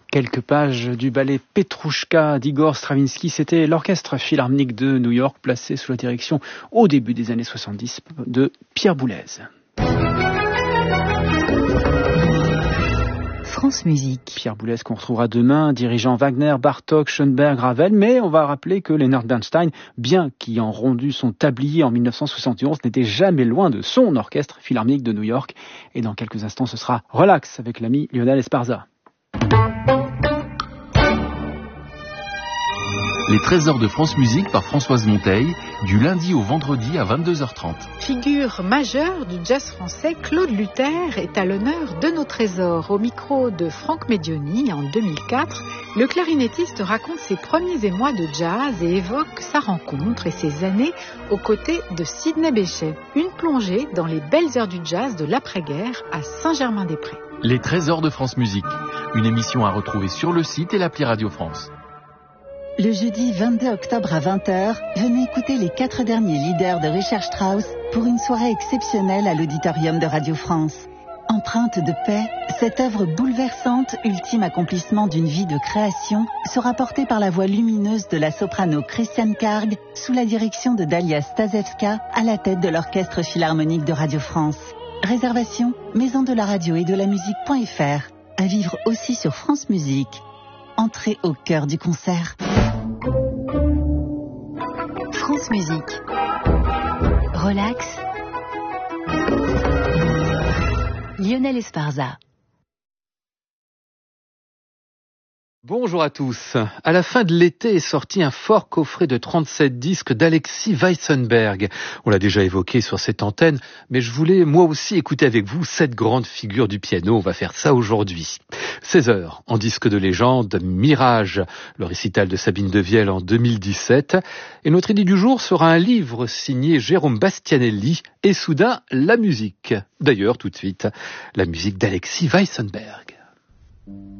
Quelques pages du ballet Petrouchka d'Igor Stravinsky, c'était l'orchestre philharmonique de New York placé sous la direction au début des années 70 de Pierre Boulez. France Musique. Pierre Boulez qu'on retrouvera demain, dirigeant Wagner, Bartók, Schoenberg, Ravel, mais on va rappeler que Leonard Bernstein, bien qu'ayant rendu son tablier en 1971, n'était jamais loin de son orchestre philharmonique de New York. Et dans quelques instants, ce sera Relax avec l'ami Lionel Esparza. Les trésors de France Musique par Françoise Monteil, du lundi au vendredi à 22h30. Figure majeure du jazz français, Claude Luther est à l'honneur de nos trésors. Au micro de Franck Medioni en 2004, le clarinettiste raconte ses premiers émois de jazz et évoque sa rencontre et ses années aux côtés de Sidney Bechet. Une plongée dans les belles heures du jazz de l'après-guerre à Saint-Germain-des-Prés. Les trésors de France Musique, une émission à retrouver sur le site et l'appli Radio France. Le jeudi 22 octobre à 20h, venez écouter les 4 derniers leaders de Richard Strauss pour une soirée exceptionnelle à l'auditorium de Radio France. Empreinte de paix, cette œuvre bouleversante, ultime accomplissement d'une vie de création, sera portée par la voix lumineuse de la soprano Christiane Karg sous la direction de Dalia Stasevska à la tête de l'Orchestre Philharmonique de Radio France. Réservation, maison de la radio et de la musique.fr. À vivre aussi sur France Musique. Entrez au cœur du concert. France Musique. Relax. Lionel Esparza. Bonjour à tous. À la fin de l'été est sorti un fort coffret de 37 disques d'Alexis Weissenberg. On l'a déjà évoqué sur cette antenne, mais je voulais moi aussi écouter avec vous cette grande figure du piano. On va faire ça aujourd'hui. 16h en disque de légende, Mirage, le récital de Sabine Devielle en 2017. Et notre idée du jour sera un livre signé Jérôme Bastianelli et soudain la musique. D'ailleurs, tout de suite, la musique d'Alexis Weissenberg.